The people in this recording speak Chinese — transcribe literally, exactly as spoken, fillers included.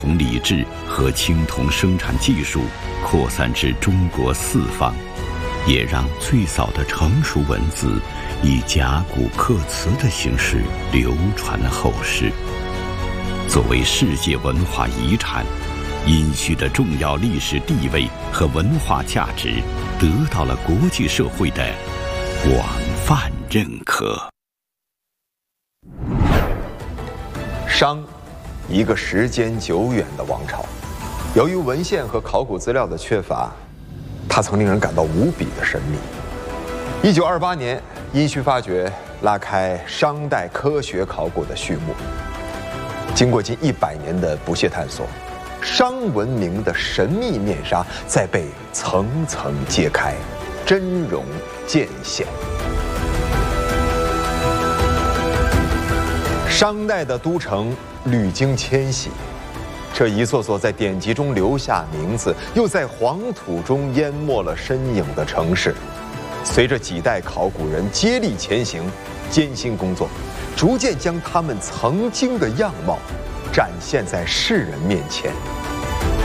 铜礼制和青铜生产技术扩散至中国四方，也让最早的成熟文字以甲骨刻辞的形式流传后世。作为世界文化遗产，殷墟的重要历史地位和文化价值得到了国际社会的广泛认可。 商，一个时间久远的王朝，由于文献和考古资料的缺乏，它曾令人感到无比的神秘。一九二八年，殷墟发掘拉开商代科学考古的序幕。经过近一百年的不懈探索，商文明的神秘面纱在被层层揭开，真容渐显。商代的都城历经迁徙，这一座座在典籍中留下名字，又在黄土中淹没了身影的城市，随着几代考古人接力前行，艰辛工作，逐渐将他们曾经的样貌展现在世人面前。